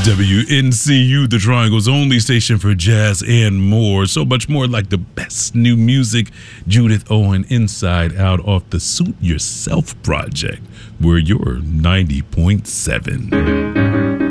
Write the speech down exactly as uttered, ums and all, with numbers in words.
W N C U, the Triangle's only station for jazz and more. So much more, like the best new music. Judith Owen, Inside Out, off the Suit Yourself project. We're your ninety point seven.